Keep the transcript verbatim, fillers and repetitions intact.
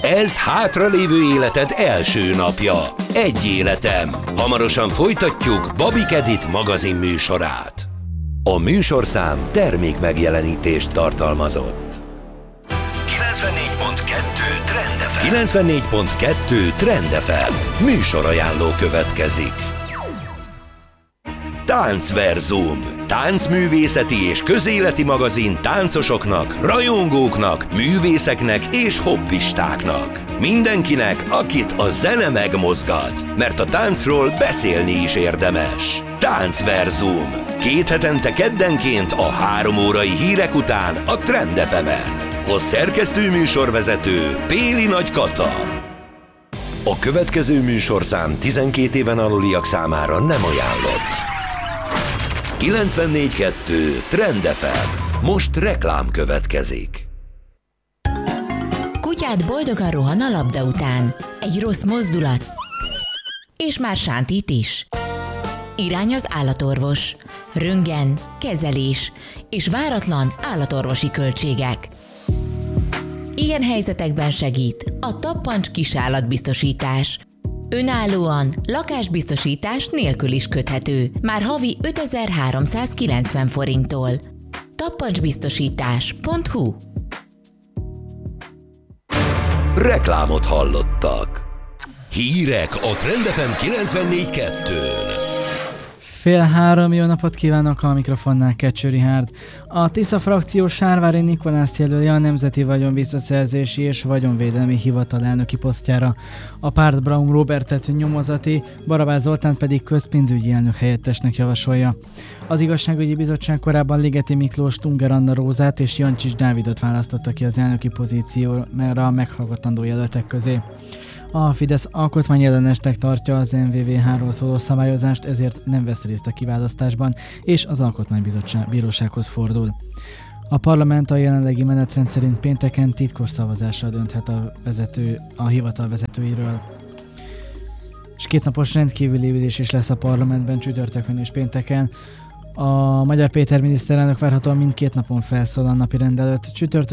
Ez hátralévő életed első napja. Egy életem. Hamarosan folytatjuk Babik Edit magazin műsorát. A műsorszám termékmegjelenítést tartalmazott. kilencvennégy pont kettő Trend ef em. kilencvennégy pont kettő Trend ef em. Műsorajánló következik. Táncverzum. Táncművészeti és közéleti magazin táncosoknak, rajongóknak, művészeknek és hobbistáknak. Mindenkinek, akit a zene megmozgat, mert a táncról beszélni is érdemes. Táncverzum. Két hetente keddenként a három órai hírek után a Trend ef emen. A szerkesztő műsorvezető Péli Nagy Kata. A következő műsorszám tizenkét éven aluliak számára nem ajánlott. kilencvennégy pont kettő Trend ef em. Most reklám következik. Kutyád boldogan rohan a labda után. Egy rossz mozdulat, és már sántít is. Irány az állatorvos. Röntgen, kezelés és váratlan állatorvosi költségek. Ilyen helyzetekben segít a Tappancs kisállatbiztosítás. Önállóan, lakásbiztosítás nélkül is köthető. Már havi ötezer-háromszázkilencven forinttól. tappancsbiztosítás pont hu. Reklámot hallottak. Hírek a Trend ef em kilencvennégy pont kettőn. Fél három, jó napot kívánok, a mikrofonnál Kecső Richárd. A Tisza frakció Sárvári Nikolászt jelöli a Nemzeti Vagyonvisszaszerzési és Vagyonvédelmi Hivatal elnöki posztjára. A párt Braun Robertet nyomozati, Barabás Zoltánt pedig közpénzügyi elnök helyettesnek javasolja. Az Igazságügyi Bizottság korábban Ligeti Miklós, Tunger Anna Rózát és Jancsics Dávidot választotta ki az elnöki pozícióra a meghallgatandó jelöltek közé. A Fidesz alkotmányellenesnek tartja az em vé vé háról szóló szabályozást, ezért nem vesz részt a kiválasztásban, és az Alkotmánybírósághoz fordul. A parlament a jelenlegi menetrend szerint pénteken titkos szavazással dönthet a, vezető, a hivatal vezetőiről. És kétnapos rendkívüli ülés is lesz a parlamentben csütörtökön és pénteken. A Magyar Péter miniszterelnök várhatóan mindkét napon felszólal napirend előtt. Csütörtök